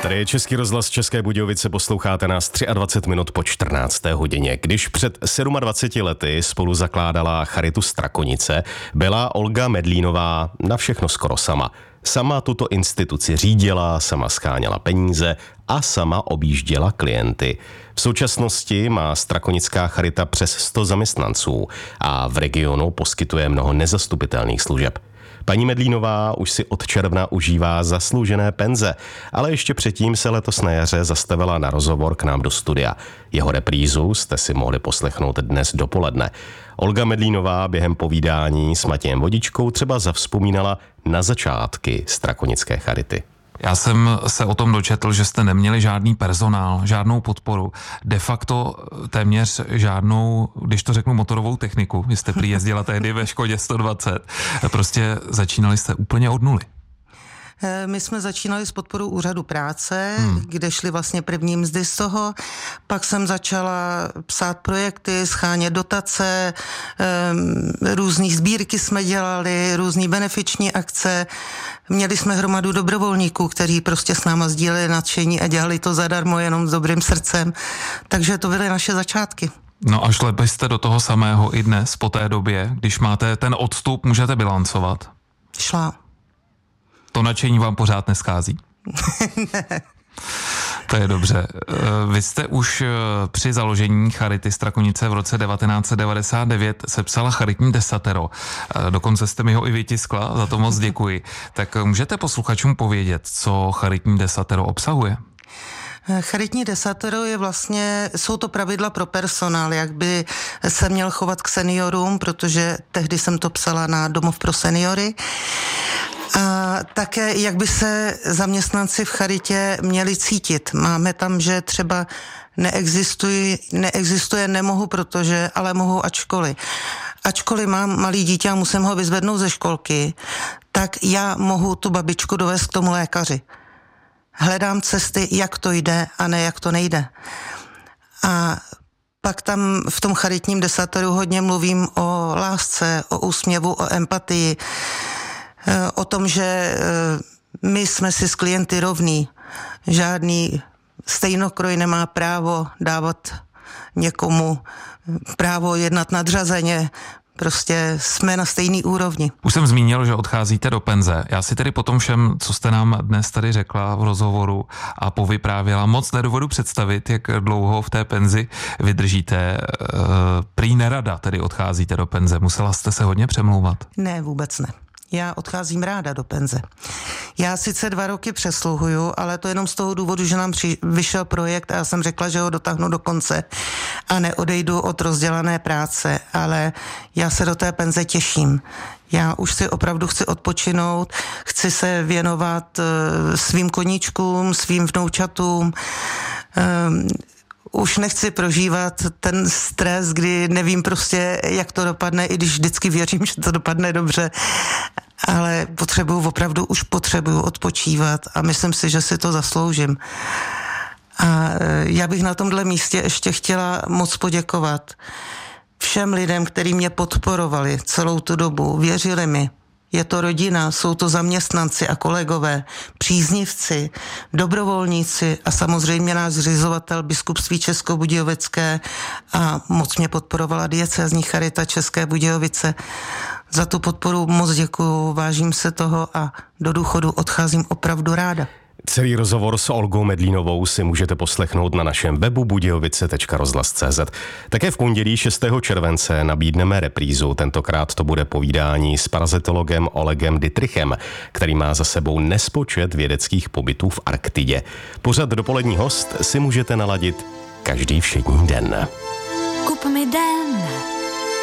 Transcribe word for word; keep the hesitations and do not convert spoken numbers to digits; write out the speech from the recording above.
Tady je Český rozhlas České Budějovice, posloucháte nás dvacet tři minut po čtrnácté hodině. Když před dvaceti sedmi lety spolu zakládala Charitu Strakonice, byla Olga Medlínová na všechno skoro sama. Sama tuto instituci řídila, sama scháněla peníze a sama objížděla klienty. V současnosti má Strakonická charita přes sto zaměstnanců a v regionu poskytuje mnoho nezastupitelných služeb. Paní Medlínová už si od června užívá zasloužené penze, ale ještě předtím se letos na jaře zastavila na rozhovor k nám do studia. Jeho reprízu jste si mohli poslechnout dnes dopoledne. Olga Medlínová během povídání s Matějem Vodičkou třeba zavzpomínala na začátky Strakonické charity. Já jsem se o tom dočetl, že jste neměli žádný personál, žádnou podporu, de facto téměř žádnou, když to řeknu, motorovou techniku. Vy jste prý jezdila tehdy ve Škodě sto dvacet. Prostě začínali jste úplně od nuly. My jsme začínali s podporou úřadu práce, hmm. kde šly vlastně první mzdy z toho. Pak jsem začala psát projekty, schánět dotace, různý sbírky jsme dělali, různý benefiční akce. Měli jsme hromadu dobrovolníků, kteří prostě s náma sdíleli nadšení a dělali to zadarmo jenom s dobrým srdcem. Takže to byly naše začátky. No a šli byste do toho samého i dnes, po té době, když máte ten odstup, můžete bilancovat? Šla. To nadšení vám pořád neschází? Ne. To je dobře. Vy jste už při založení Charity Strakonice v roce devatenáct set devadesát devět sepsala charitní desatero. Dokonce jste mi ho i vytiskla, za to moc děkuji. Tak můžete posluchačům povědět, co charitní desatero obsahuje? Charitní desatero je vlastně, jsou to pravidla pro personál, jak by se měl chovat k seniorům, protože tehdy jsem to psala na domov pro seniory. A také, jak by se zaměstnanci v charitě měli cítit. Máme tam, že třeba neexistuje, neexistuje nemohu, protože, ale mohu ačkoliv. Ačkoliv mám malý dítě a musím ho vyzvednout ze školky, tak já mohu tu babičku dovést k tomu lékaři. Hledám cesty, jak to jde a ne jak to nejde. A pak tam v tom charitním desateru hodně mluvím o lásce, o úsměvu, o empatii, o tom, že my jsme si s klienty rovní. Žádný stejnokroj nemá právo dávat někomu právo jednat nadřazeně. Prostě jsme na stejný úrovni. Už jsem zmínil, že odcházíte do penze. Já si tedy po tom všem, co jste nám dnes tady řekla v rozhovoru a povyprávěla, moc nedovedu představit, jak dlouho v té penzi vydržíte. Prý nerada tedy odcházíte do penze. Musela jste se hodně přemlouvat? Ne, vůbec ne. Já odcházím ráda do penze. Já sice dva roky přesluhuju, ale to jenom z toho důvodu, že nám při, vyšel projekt a já jsem řekla, že ho dotáhnu do konce a neodejdu od rozdělané práce, ale já se do té penze těším. Já už si opravdu chci odpočinout, chci se věnovat uh, svým koníčkům, svým vnoučatům, um, už nechci prožívat ten stres, kdy nevím prostě, jak to dopadne, i když vždycky věřím, že to dopadne dobře, ale potřebuju, opravdu už potřebuju odpočívat a myslím si, že si to zasloužím. A já bych na tomhle místě ještě chtěla moc poděkovat všem lidem, kteří mě podporovali celou tu dobu, věřili mi. Je to rodina, jsou to zaměstnanci a kolegové, příznivci, dobrovolníci a samozřejmě náš zřizovatel Biskupství Českobudějovické a moc mě podporovala diecézní charita České Budějovice. Za tu podporu moc děkuju, vážím se toho a do důchodu odcházím opravdu ráda. Celý rozhovor s Olgou Medlínovou si můžete poslechnout na našem webu budějovice tečka rozhlas tečka cé zet. Také v pondělí šestého července nabídneme reprízu. Tentokrát to bude povídání s parazitologem Olegem Dittrichem, který má za sebou nespočet vědeckých pobytů v Arktidě. Pořad Dopolední host si můžete naladit každý všední den. Kup mi den.